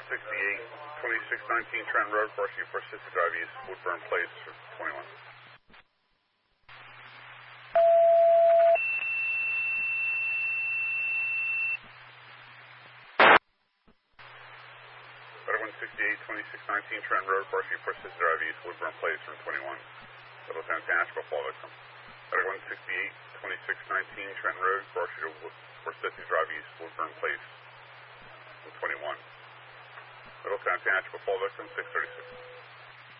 2619 Trent Road, Varsity 460 Drive East, Woodburn Place, 21. Better 168, 2619 Trent Road, Varsity 460 Drive East, Woodburn Place, 21. Little Town Nashville, fall victim. Better 168, 2619 Trent Road, Varsity 460 Drive East, Woodburn Place, 21. Middletown Nashville, fall victim, 636.